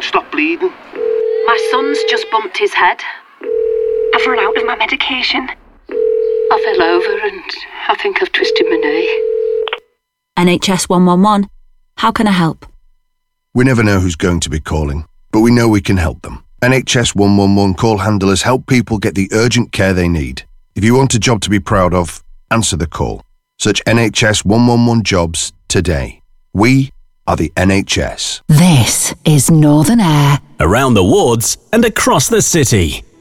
stop bleeding. My son's just bumped his head. I've run out of my medication. I fell over and I think I've twisted my knee. NHS 111. How can I help? We never know who's going to be calling, but we know we can help them. NHS 111 call handlers help people get the urgent care they need. If you want a job to be proud of, answer the call. Search NHS 111 jobs today. We are the NHS. This is Northern Air. Around the wards and across the city.